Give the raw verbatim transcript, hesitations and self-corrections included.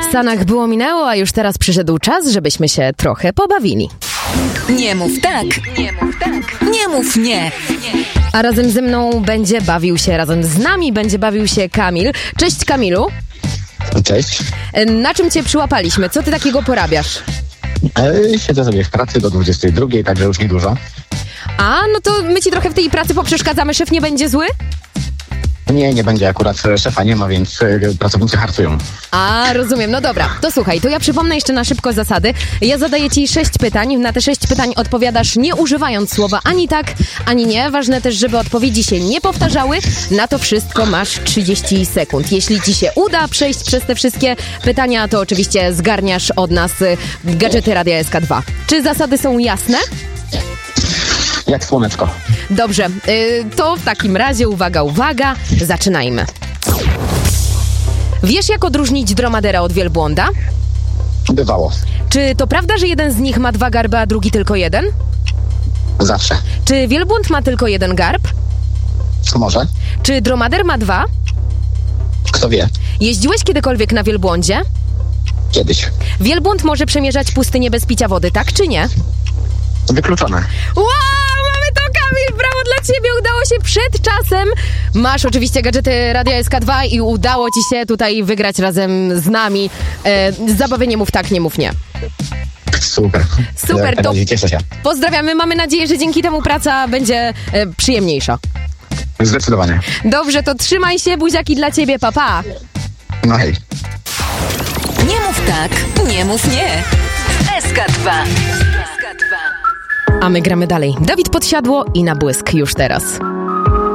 W Stanach było minęło, a już teraz przyszedł czas, żebyśmy się trochę pobawili. Nie mów tak, nie mów tak, nie mów nie. A razem ze mną będzie bawił się, razem z nami będzie bawił się Kamil. Cześć Kamilu. Cześć. Na czym cię przyłapaliśmy? Co ty takiego porabiasz? E, siedzę sobie w pracy do dwudziestej drugiej, także już niedużo. A, no to my ci trochę w tej pracy poprzeszkadzamy. Szef nie będzie zły? Nie, nie będzie, akurat szefa nie ma, więc e, pracownicy harcują. A, rozumiem. No dobra, to słuchaj, to ja przypomnę jeszcze na szybko zasady. Ja zadaję ci sześć pytań. Na te sześć pytań odpowiadasz nie używając słowa ani tak, ani nie. Ważne też, żeby odpowiedzi się nie powtarzały. Na to wszystko masz trzydzieści sekund. Jeśli ci się uda przejść przez te wszystkie pytania, to oczywiście zgarniasz od nas y, gadżety Radia S K dwa. Czy zasady są jasne? Jak słoneczko. Dobrze, y, to w takim razie uwaga, uwaga, zaczynajmy. Wiesz, jak odróżnić dromadera od wielbłąda? Bywało. Czy to prawda, że jeden z nich ma dwa garby, a drugi tylko jeden? Zawsze. Czy wielbłąd ma tylko jeden garb? Może? Czy dromader ma dwa? Kto wie? Jeździłeś kiedykolwiek na wielbłądzie? Kiedyś. Wielbłąd może przemierzać pustynię bez picia wody, tak czy nie? Wykluczone. Wow, mamy to, Kamil! Brawo dla ciebie, udało się przed czasem. Masz oczywiście gadżety Radia S K dwa i udało ci się tutaj wygrać razem z nami. E, zabawienie mów tak, nie mów nie. Super. Super, ja, to cieszę się. pozdrawiamy. Mamy nadzieję, że dzięki temu praca będzie e, przyjemniejsza. Zdecydowanie. Dobrze, to trzymaj się, buziaki dla ciebie, papa. Pa. No hej. Nie mów tak, nie mów nie. S K dwa. S K dwa. A my gramy dalej. Dawid Podsiadło i Na błysk już teraz.